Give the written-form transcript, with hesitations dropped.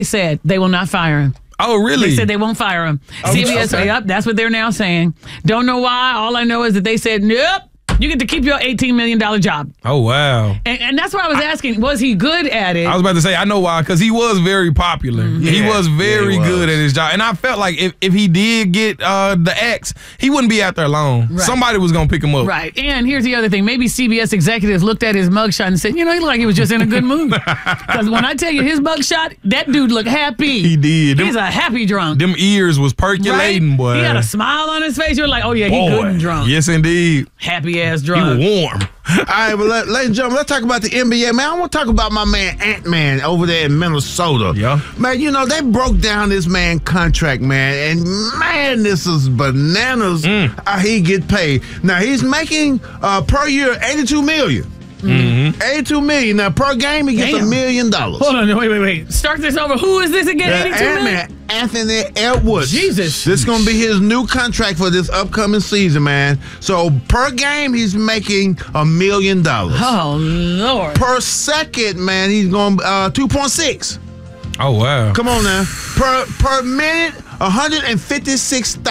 said they will not fire him. Oh, really? They said they won't fire him. Oh, CBS, okay. yep, that's what they're now saying. Don't know why. All I know is that they said, nope, you get to keep your $18 million job. Oh, wow. And that's why I was asking, was he good at it? I was about to say, I know why, because he was very popular. Mm-hmm. He was very he was. good at his job. And I felt like if he did get the X, he wouldn't be out there alone. Right. Somebody was going to pick him up. Right. And here's the other thing. Maybe CBS executives looked at his mugshot and said, he looked like he was just in a good mood. Because when I tell you his mugshot, that dude looked happy. He did. He's a happy drunk. Them ears was percolating, right? boy. He had a smile on his face. You're like, oh, yeah, he Boy. good and drunk. Yes, indeed. Happy ass He drunk. was warm. All right, but ladies and gentlemen, let's talk about the NBA, man. I want to talk about my man Ant-Man over there in Minnesota. Yeah. Man, they broke down this man contract, man, and man, this is bananas how he get paid. Now, he's making per year $82 million. Mm-hmm. $82 million. Now, per game, he gets Damn. $1 million. Hold on, wait. Start this over. Who is this again? 82 million? Ant-Man, Anthony Edwards. Jesus. This is going to be his new contract for this upcoming season, man. So, per game, he's making $1 million. Oh, Lord. Per second, man, he's going 2.6. Oh, wow. Come on now. Per minute, 156,000.